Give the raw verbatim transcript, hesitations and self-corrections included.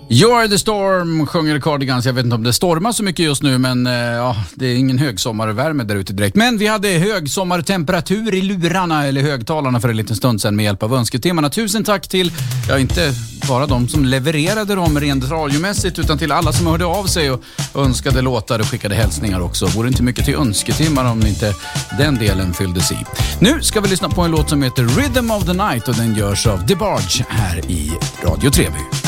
You are the storm, sjunger Cardigans. Jag vet inte om det stormar så mycket just nu, men ja, det är ingen högsommarvärme där ute direkt. Men vi hade högsommartemperatur i lurarna eller högtalarna för en liten stund sedan med hjälp av önsketemmarna. Tusen tack till, ja inte bara de som levererade dem rent radiomässigt, utan till alla som hörde av sig och önskade låtar och skickade hälsningar också. Vore inte mycket till önsketimmar om inte den delen fylldes i. Nu ska vi lyssna på en låt som heter Rhythm of the Night och den görs av DeBarge här i Radio Treby.